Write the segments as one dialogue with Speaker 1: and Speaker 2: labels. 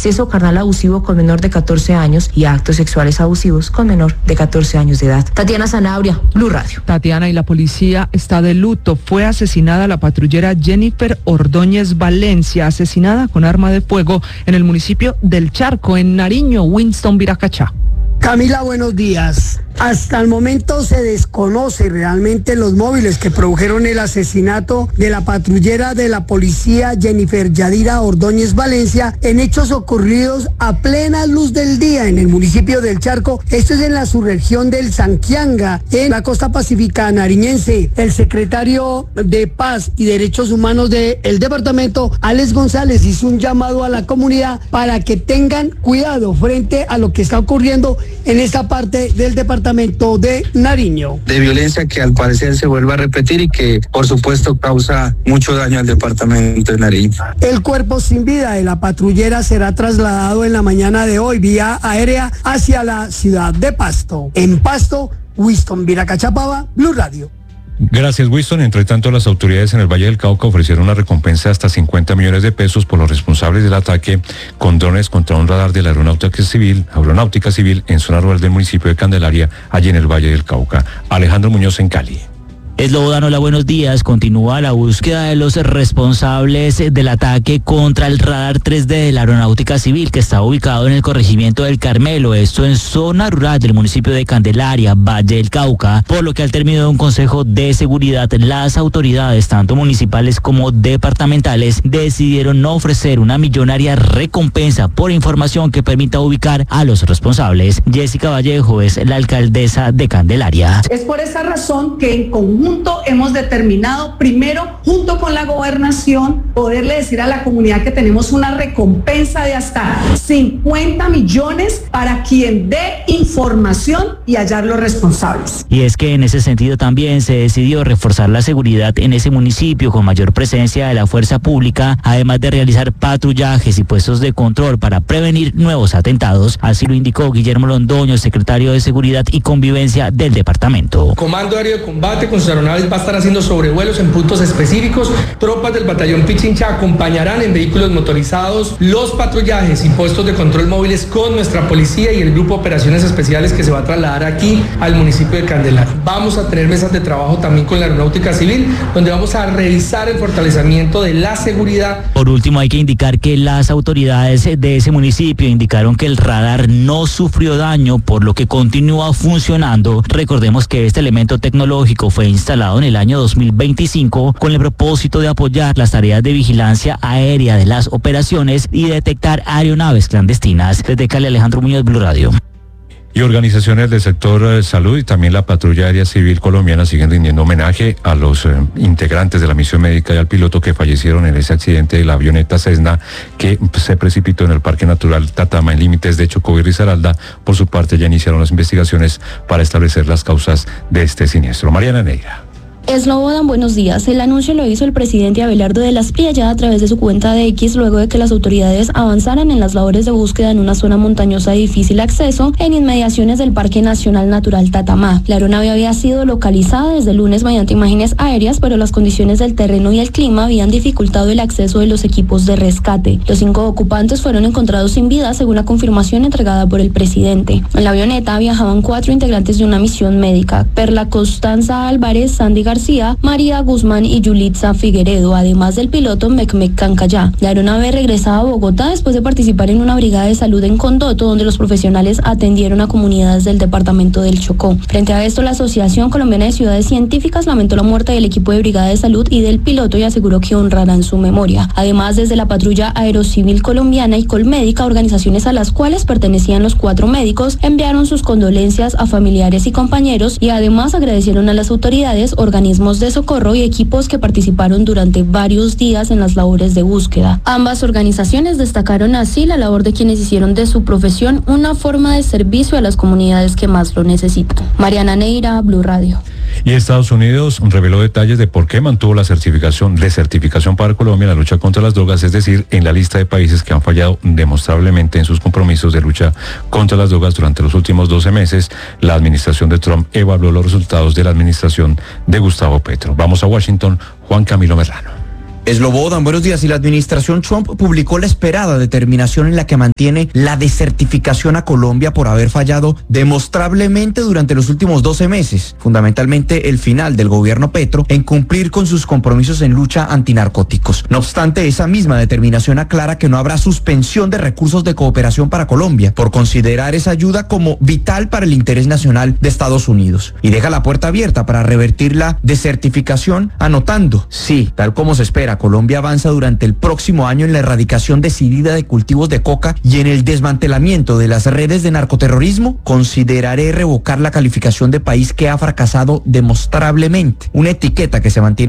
Speaker 1: sexo carnal abusivo con menor de 14 años y actos sexuales abusivos con menor de 14 años de edad. Tatiana Zanabria, Blue Radio.
Speaker 2: Tatiana, y la policía está de luto. Fue asesinada la patrullera Jennifer Ordóñez Valencia, asesinada con arma de fuego en el municipio del Charco, en Nariño, Winston Viracachá.
Speaker 3: Camila, buenos días. Hasta el momento se desconoce realmente los móviles que produjeron el asesinato de la patrullera de la policía Jennifer Yadira Ordóñez Valencia en hechos ocurridos a plena luz del día en el municipio del Charco. Esto es en la subregión del Sanquianga, en la costa pacífica nariñense. El secretario de Paz y Derechos Humanos del departamento, Alex González, hizo un llamado a la comunidad para que tengan cuidado frente a lo que está ocurriendo en esta parte del departamento de Nariño.
Speaker 4: De violencia que al parecer se vuelve a repetir y que por supuesto causa mucho daño al departamento de Nariño.
Speaker 3: El cuerpo sin vida de la patrullera será trasladado en la mañana de hoy vía aérea hacia la ciudad de Pasto. En Pasto, Winston Viracachapava, Blue Radio.
Speaker 5: Gracias, Winston. Entre tanto, las autoridades en el Valle del Cauca ofrecieron una recompensa de hasta 50 millones de pesos por los responsables del ataque con drones contra un radar de la Aeronáutica Civil en zona rural del municipio de Candelaria, allí en el Valle del Cauca. Alejandro Muñoz en Cali.
Speaker 6: Eslobodan, hola, buenos días. Continúa la búsqueda de los responsables del ataque contra el radar 3D de la Aeronáutica Civil, que está ubicado en el corregimiento del Carmelo, esto en zona rural del municipio de Candelaria, Valle del Cauca, por lo que al término de un consejo de seguridad, las autoridades, tanto municipales como departamentales, decidieron no ofrecer una millonaria recompensa por información que permita ubicar a los responsables. Jessica Vallejo es la alcaldesa de Candelaria.
Speaker 7: Es por esa razón que en conjunto hemos determinado, primero, junto con la gobernación, poderle decir a la comunidad que tenemos una recompensa de hasta 50 millones para quien dé información y hallar los responsables.
Speaker 6: Y es que en ese sentido también se decidió reforzar la seguridad en ese municipio con mayor presencia de la fuerza pública, además de realizar patrullajes y puestos de control para prevenir nuevos atentados. Así lo indicó Guillermo Londoño, secretario de Seguridad y Convivencia del departamento.
Speaker 8: Comando Aéreo de Combate con sus aeronaves va a estar haciendo sobrevuelos en puntos específicos. Tropas del batallón Pichincha acompañarán en vehículos motorizados los patrullajes y puestos de control móviles con nuestra policía y el grupo de operaciones especiales que se va a trasladar aquí al municipio de Candelaria. Vamos a tener mesas de trabajo también con la Aeronáutica Civil, donde vamos a revisar el fortalecimiento de la seguridad.
Speaker 6: Por último, hay que indicar que las autoridades de ese municipio indicaron que el radar no sufrió daño, por lo que continúa funcionando. Recordemos que este elemento tecnológico fue instalado en el año 2025 con el propósito de apoyar las tareas de vigilancia aérea de las operaciones y detectar aeronaves clandestinas. Desde Cali, Alejandro Muñoz, Blue Radio.
Speaker 5: Y organizaciones del sector salud y también la Patrulla Aérea Civil colombiana siguen rindiendo homenaje a los integrantes de la misión médica y al piloto que fallecieron en ese accidente de la avioneta Cessna que se precipitó en el Parque Natural Tatama en límites de Chocó y Risaralda. Por su parte, ya iniciaron las investigaciones para establecer las causas de este siniestro. Mariana Neira.
Speaker 9: Eslobodan, buenos días. El anuncio lo hizo el presidente Abelardo de las Prialla a través de su cuenta de X luego de que las autoridades avanzaran en las labores de búsqueda en una zona montañosa de difícil acceso en inmediaciones del Parque Nacional Natural Tatamá. La aeronave había sido localizada desde el lunes mediante imágenes aéreas, pero las condiciones del terreno y el clima habían dificultado el acceso de los equipos de rescate. Los 5 ocupantes fueron encontrados sin vida según la confirmación entregada por el presidente. En la avioneta viajaban 4 integrantes de una misión médica: Perla Constanza Álvarez, Sandy García, María Guzmán y Yulitza Figueredo, además del piloto Mecmec Cancayá. La aeronave regresaba a Bogotá después de participar en una brigada de salud en Condoto, donde los profesionales atendieron a comunidades del departamento del Chocó. Frente a esto, la Asociación Colombiana de Ciudades Científicas lamentó la muerte del equipo de brigada de salud y del piloto y aseguró que honrarán su memoria. Además, desde la Patrulla Aerocivil Colombiana y Colmédica, organizaciones a las cuales pertenecían los 4 médicos, enviaron sus condolencias a familiares y compañeros y además agradecieron a las autoridades, organismos de socorro y equipos que participaron durante varios días en las labores de búsqueda. Ambas organizaciones destacaron así la labor de quienes hicieron de su profesión una forma de servicio a las comunidades que más lo necesitan. Mariana Neira, Blue Radio.
Speaker 5: Y Estados Unidos reveló detalles de por qué mantuvo la desertificación para Colombia en la lucha contra las drogas, es decir, en la lista de países que han fallado demostrablemente en sus compromisos de lucha contra las drogas durante los últimos 12 meses. La administración de Trump evaluó los resultados de la administración de Gustavo Petro. Vamos a Washington, Juan Camilo Merlano.
Speaker 10: Slobodan, buenos días. Y la administración Trump publicó la esperada determinación en la que mantiene la desertificación a Colombia por haber fallado demostrablemente durante los últimos 12 meses, fundamentalmente el final del gobierno Petro en cumplir con sus compromisos en lucha antinarcóticos. No obstante, esa misma determinación aclara que no habrá suspensión de recursos de cooperación para Colombia por considerar esa ayuda como vital para el interés nacional de Estados Unidos, y deja la puerta abierta para revertir la desertificación, anotando: sí, tal como se espera, Colombia avanza durante el próximo año en la erradicación decidida de cultivos de coca y en el desmantelamiento de las redes de narcoterrorismo. Consideraré revocar la calificación de país que ha fracasado demostrablemente, una etiqueta que se mantiene.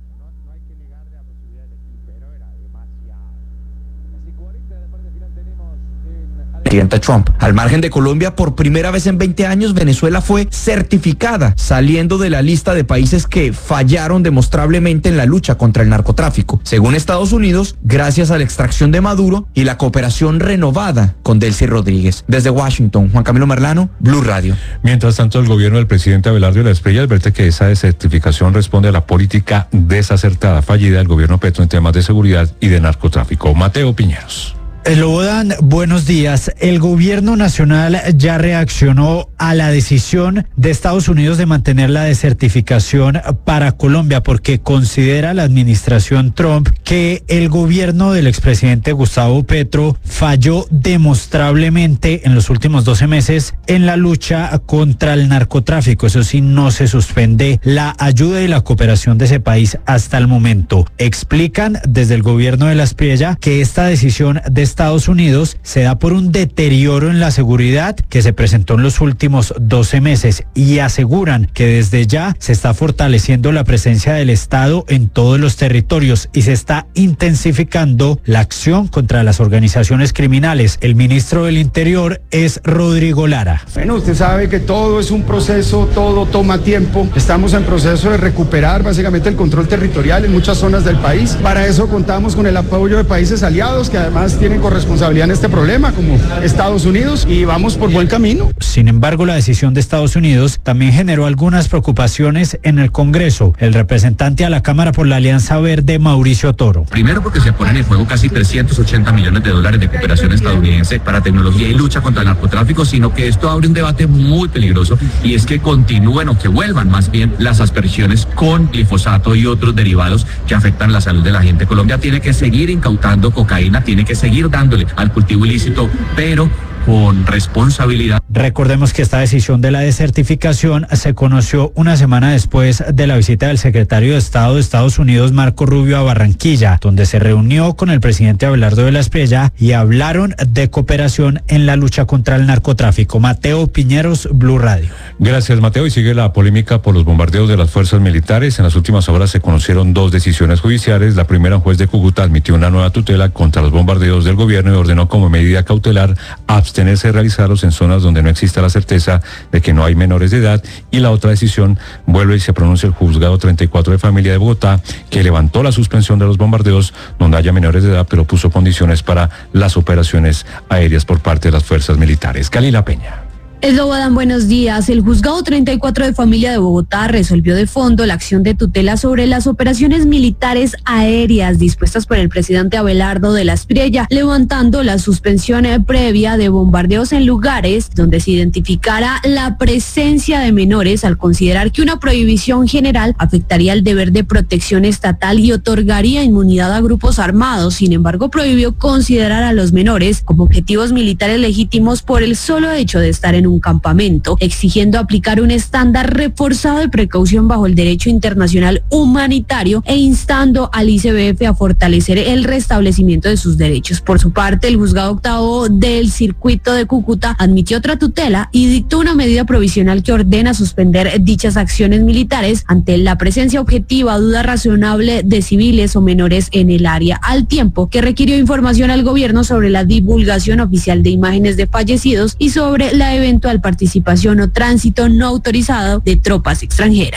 Speaker 10: Presidente Trump. Al margen de Colombia, por primera vez en 20 años, Venezuela fue certificada, saliendo de la lista de países que fallaron demostrablemente en la lucha contra el narcotráfico. Según Estados Unidos, gracias a la extracción de Maduro y la cooperación renovada con Delcy Rodríguez. Desde Washington, Juan Camilo Merlano, Blue Radio.
Speaker 5: Mientras tanto, el gobierno del presidente Abelardo de la Espriella advierte que esa desertificación responde a la política desacertada, fallida del gobierno Petro en temas de seguridad y de narcotráfico. Mateo Piñeros.
Speaker 11: Slobodan, buenos días. El gobierno nacional ya reaccionó a la decisión de Estados Unidos de mantener la desertificación para Colombia, porque considera la administración Trump que el gobierno del expresidente Gustavo Petro falló demostrablemente en los últimos 12 meses en la lucha contra el narcotráfico. Eso sí, no se suspende la ayuda y la cooperación de ese país hasta el momento. Explican desde el gobierno de la Espriella que esta decisión de Estados Unidos se da por un deterioro en la seguridad que se presentó en los últimos 12 meses, y aseguran que desde ya se está fortaleciendo la presencia del Estado en todos los territorios y se está intensificando la acción contra las organizaciones criminales. El ministro del Interior es Rodrigo Lara.
Speaker 12: Bueno, usted sabe que todo es un proceso, todo toma tiempo. Estamos en proceso de recuperar básicamente el control territorial en muchas zonas del país. Para eso contamos con el apoyo de países aliados que además tienen corresponsabilidad en este problema, como Estados Unidos, y vamos por buen camino.
Speaker 11: Sin embargo, la decisión de Estados Unidos también generó algunas preocupaciones en el Congreso. El representante a la Cámara por la Alianza Verde, Mauricio Toro.
Speaker 13: Primero, porque se ponen en juego casi 380 millones de dólares de cooperación estadounidense para tecnología y lucha contra el narcotráfico, sino que esto abre un debate muy peligroso, y es que continúen o que vuelvan más bien las aspersiones con glifosato y otros derivados que afectan la salud de la gente. Colombia tiene que seguir incautando cocaína, tiene que seguir dándole al cultivo ilícito, pero con responsabilidad.
Speaker 11: Recordemos que esta decisión de la desertificación se conoció una semana después de la visita del secretario de Estado de Estados Unidos, Marco Rubio, a Barranquilla, donde se reunió con el presidente Abelardo de la Espriella y hablaron de cooperación en la lucha contra el narcotráfico. Mateo Piñeros, Blue Radio.
Speaker 5: Gracias, Mateo. Y sigue la polémica por los bombardeos de las fuerzas militares. En las últimas horas se conocieron dos decisiones judiciales. La primera, un juez de Cúcuta admitió una nueva tutela contra los bombardeos del gobierno y ordenó como medida cautelar abstenerse de realizarlos en zonas donde no exista la certeza de que no hay menores de edad. Y la otra decisión vuelve y se pronuncia el juzgado 34 de familia de Bogotá, que levantó la suspensión de los bombardeos donde haya menores de edad, pero puso condiciones para las operaciones aéreas por parte de las fuerzas militares. Calila Peña.
Speaker 14: Slobodan, buenos días. El juzgado 34 de familia de Bogotá resolvió de fondo la acción de tutela sobre las operaciones militares aéreas dispuestas por el presidente Abelardo de la Espriella, levantando la suspensión previa de bombardeos en lugares donde se identificara la presencia de menores, al considerar que una prohibición general afectaría el deber de protección estatal y otorgaría inmunidad a grupos armados. Sin embargo, prohibió considerar a los menores como objetivos militares legítimos por el solo hecho de estar en un campamento, exigiendo aplicar un estándar reforzado de precaución bajo el derecho internacional humanitario e instando al ICBF a fortalecer el restablecimiento de sus derechos. Por su parte, el juzgado octavo del circuito de Cúcuta admitió otra tutela y dictó una medida provisional que ordena suspender dichas acciones militares ante la presencia objetiva, duda razonable de civiles o menores en el área, al tiempo que requirió información al gobierno sobre la divulgación oficial de imágenes de fallecidos y sobre la eventual participación o tránsito no autorizado de tropas extranjeras.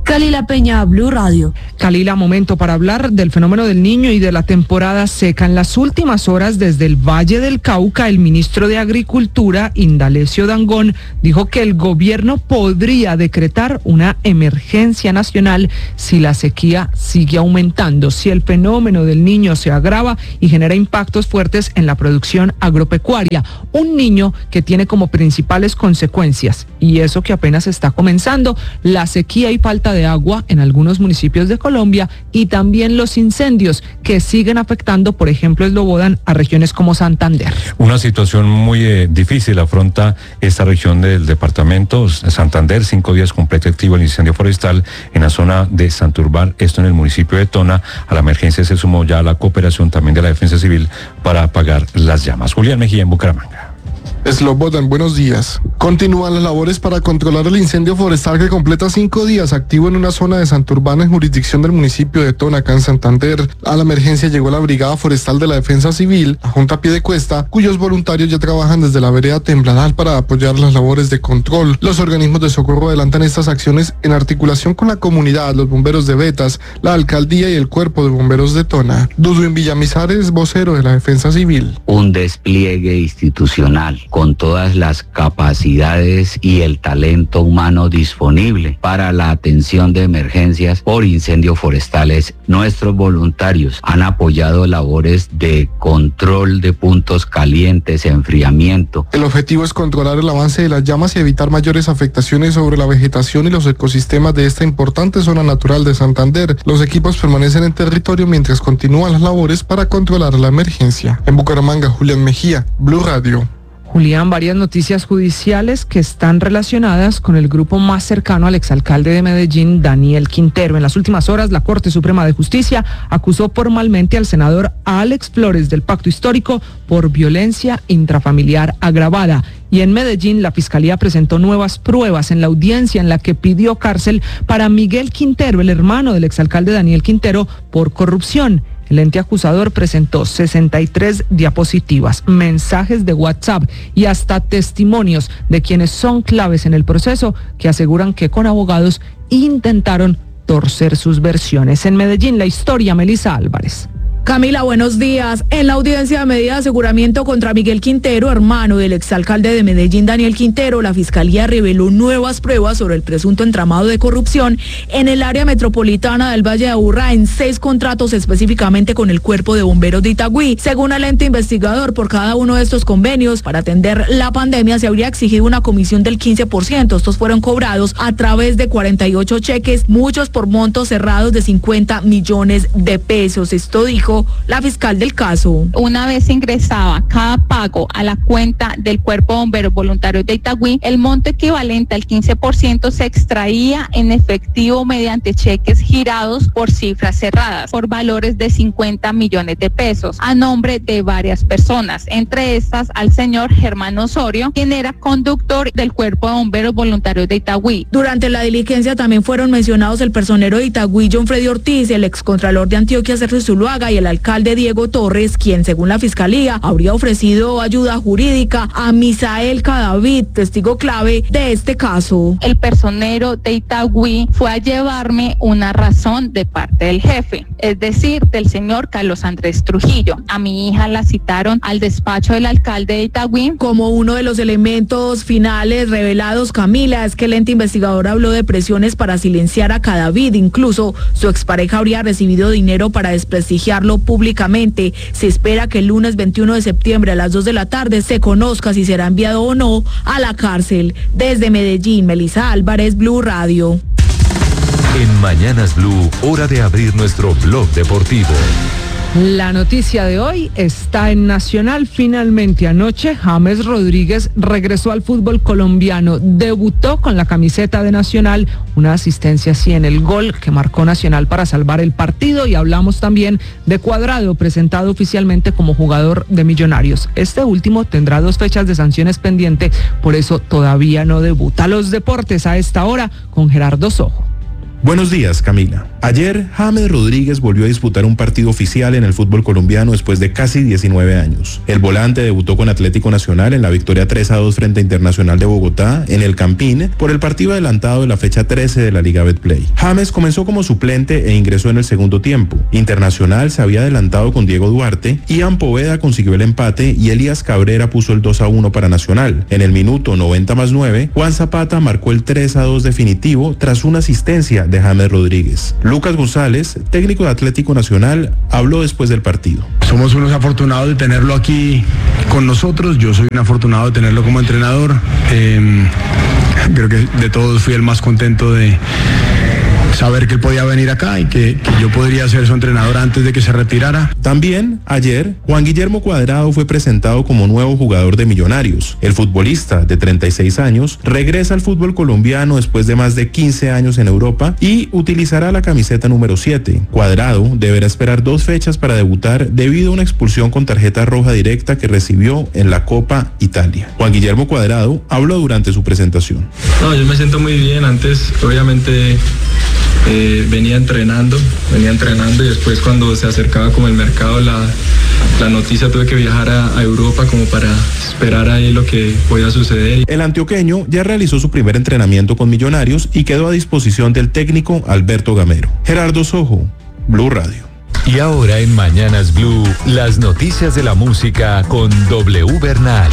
Speaker 14: Kalila Peña, Blue Radio.
Speaker 2: Kalila, momento para hablar del fenómeno del Niño y de la temporada seca. En las últimas horas, desde el Valle del Cauca, el ministro de Agricultura, Indalecio Dangond, dijo que el gobierno podría decretar una emergencia nacional si la sequía sigue aumentando, si el fenómeno del Niño se agrava y genera impactos fuertes en la producción agropecuaria. Un Niño que tiene como principales consecuencias, y eso que apenas está comenzando, la sequía y falta de agua en algunos municipios de Colombia y también los incendios que siguen afectando, por ejemplo, Eslobodan, a regiones como Santander.
Speaker 5: Una situación muy difícil afronta esta región del departamento Santander. 5 días completo activo el incendio forestal en la zona de Santurbán, esto en el municipio de Tona. A la emergencia se sumó ya la cooperación también de la Defensa Civil para apagar las llamas. Julián Mejía en Bucaramanga.
Speaker 15: Slobodan, buenos días. Continúan las labores para controlar el incendio forestal que completa 5 días activo en una zona de Santurbán en jurisdicción del municipio de Tona, acá en Santander. A la emergencia llegó la Brigada Forestal de la Defensa Civil, la Junta Piedecuesta, cuyos voluntarios ya trabajan desde la vereda Tembladal para apoyar las labores de control. Los organismos de socorro adelantan estas acciones en articulación con la comunidad, los bomberos de Betas, la alcaldía y el cuerpo de bomberos de Tona. Dudwin Villamizares, vocero de la Defensa Civil.
Speaker 16: Un despliegue institucional con todas las capacidades y el talento humano disponible para la atención de emergencias por incendios forestales. Nuestros voluntarios han apoyado labores de control de puntos calientes, enfriamiento.
Speaker 15: El objetivo es controlar el avance de las llamas y evitar mayores afectaciones sobre la vegetación y los ecosistemas de esta importante zona natural de Santander. Los equipos permanecen en territorio mientras continúan las labores para controlar la emergencia. En Bucaramanga, Julián Mejía, Blue Radio.
Speaker 2: Julián, varias noticias judiciales que están relacionadas con el grupo más cercano al exalcalde de Medellín, Daniel Quintero. En las últimas horas, la Corte Suprema de Justicia acusó formalmente al senador Alex Flores del Pacto Histórico por violencia intrafamiliar agravada. Y en Medellín, la Fiscalía presentó nuevas pruebas en la audiencia en la que pidió cárcel para Miguel Quintero, el hermano del exalcalde Daniel Quintero, por corrupción. El ente acusador presentó 63 diapositivas, mensajes de WhatsApp y hasta testimonios de quienes son claves en el proceso que aseguran que con abogados intentaron torcer sus versiones. En Medellín, la historia, Melissa Álvarez.
Speaker 17: Camila, buenos días. En la audiencia de medida de aseguramiento contra Miguel Quintero, hermano del exalcalde de Medellín, Daniel Quintero, la Fiscalía reveló nuevas pruebas sobre el presunto entramado de corrupción en el área metropolitana del Valle de Aburrá en 6 contratos específicamente con el Cuerpo de Bomberos de Itagüí. Según el ente investigador, por cada uno de estos convenios, para atender la pandemia, se habría exigido una comisión del 15%. Estos fueron cobrados a través de 48 cheques, muchos por montos cerrados de 50 millones de pesos. Esto dijo la fiscal del caso.
Speaker 18: Una vez ingresaba cada pago a la cuenta del Cuerpo de Bomberos Voluntarios de Itagüí, el monto equivalente al 15% se extraía en efectivo mediante cheques girados por cifras cerradas, por valores de 50 millones de pesos, a nombre de varias personas, entre estas al señor Germán Osorio, quien era conductor del Cuerpo de Bomberos Voluntarios de Itagüí.
Speaker 17: Durante la diligencia también fueron mencionados el personero de Itagüí, John Freddy Ortiz, el excontralor de Antioquia, Sergio Zuluaga, y el alcalde Diego Torres, quien según la Fiscalía habría ofrecido ayuda jurídica a Misael Cadavid, testigo clave de este caso.
Speaker 18: El personero de Itagüí fue a llevarme una razón de parte del jefe, es decir, del señor Carlos Andrés Trujillo. A mi hija la citaron al despacho del alcalde de Itagüí.
Speaker 17: Como uno de los elementos finales revelados, Camila, es que el ente investigador habló de presiones para silenciar a Cadavid. Incluso su expareja habría recibido dinero para desprestigiarlo públicamente. Se espera que el lunes 21 de septiembre a las 2 de la tarde se conozca si será enviado o no a la cárcel. Desde Medellín, Melissa Álvarez, Blue Radio.
Speaker 19: En Mañanas Blue, hora de abrir nuestro blog deportivo.
Speaker 2: La noticia de hoy está en Nacional. Finalmente anoche James Rodríguez regresó al fútbol colombiano, debutó con la camiseta de Nacional, una asistencia así en el gol que marcó Nacional para salvar el partido, y hablamos también de Cuadrado, presentado oficialmente como jugador de Millonarios. Este último tendrá 2 fechas de sanciones pendiente, por eso todavía no debuta. Los deportes a esta hora con Gerardo Sojo.
Speaker 20: Buenos días, Camila. Ayer, James Rodríguez volvió a disputar un partido oficial en el fútbol colombiano después de casi 19 años. El volante debutó con Atlético Nacional en la victoria 3-2 frente a Internacional de Bogotá en el Campín por el partido adelantado de la fecha 13 de la Liga Betplay. James comenzó como suplente e ingresó en el segundo tiempo. Internacional se había adelantado con Diego Duarte, Ian Poveda consiguió el empate y Elías Cabrera puso el 2-1 para Nacional. En el minuto 90+9, Juan Zapata marcó el 3-2 definitivo tras una asistencia de James Rodríguez. Lucas González, técnico de Atlético Nacional, habló después del partido.
Speaker 21: Somos unos afortunados de tenerlo aquí con nosotros. Yo soy un afortunado de tenerlo como entrenador. Creo que de todos fui el más contento de saber que él podía venir acá y que yo podría ser su entrenador antes de que se retirara.
Speaker 20: También, ayer, Juan Guillermo Cuadrado fue presentado como nuevo jugador de Millonarios. El futbolista, de 36 años, regresa al fútbol colombiano después de más de 15 años en Europa y utilizará la camiseta número 7. Cuadrado deberá esperar 2 fechas para debutar debido a una expulsión con tarjeta roja directa que recibió en la Copa Italia. Juan Guillermo Cuadrado habló durante su presentación.
Speaker 22: No, yo me siento muy bien. Antes, obviamente, venía entrenando y después cuando se acercaba como el mercado, la noticia, tuve que viajar a Europa como para esperar ahí lo que podía suceder.
Speaker 20: El antioqueño ya realizó su primer entrenamiento con Millonarios y quedó a disposición del técnico Alberto Gamero. Gerardo Sojo, Blue Radio.
Speaker 19: Y ahora en Mañanas Blue, las noticias de la música con W Bernal.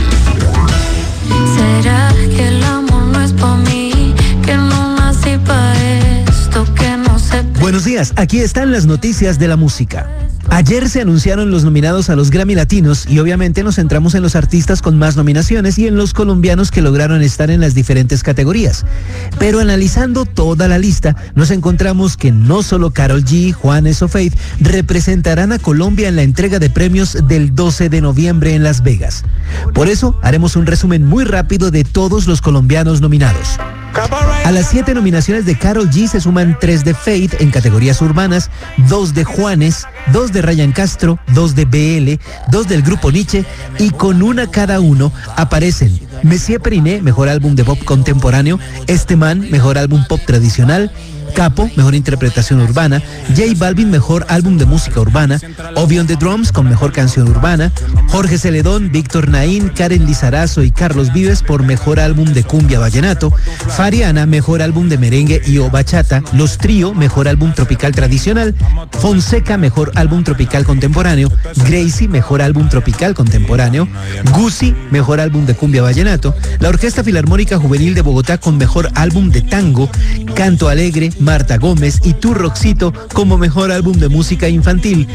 Speaker 23: ¿Será que el amor no es pa' mí? Que no nací pa' esto, que no sé.
Speaker 24: Buenos días, aquí están las noticias de la música. Ayer se anunciaron los nominados a los Grammy Latinos y obviamente nos centramos en los artistas con más nominaciones y en los colombianos que lograron estar en las diferentes categorías. Pero analizando toda la lista, nos encontramos que no solo Karol G, Juanes o Feid representarán a Colombia en la entrega de premios del 12 de noviembre en Las Vegas. Por eso, haremos un resumen muy rápido de todos los colombianos nominados. A las 7 nominaciones de Karol G se suman 3 de Feid en categorías urbanas, 2 de Juanes, 2 de Ryan Castro, 2 de BL, 2 del grupo Nietzsche y con una cada uno aparecen Messier Periné, mejor álbum de pop contemporáneo, Este Man, mejor álbum pop tradicional, Capo, mejor interpretación urbana, J Balvin, mejor álbum de música urbana, Obi on the Drums con mejor canción urbana, Jorge Celedón, Víctor Naín, Karen Lizarazo y Carlos Vives por mejor álbum de cumbia vallenato, Fariana, mejor álbum de merengue y o bachata, Los Trío, mejor álbum tropical tradicional, Fonseca, mejor álbum tropical contemporáneo, Gracie, mejor álbum tropical contemporáneo, Guzzi, mejor álbum de cumbia vallenato, la Orquesta Filarmónica Juvenil de Bogotá con mejor álbum de tango, Canto Alegre, Marta Gómez y Tu Roxito como mejor álbum de música infantil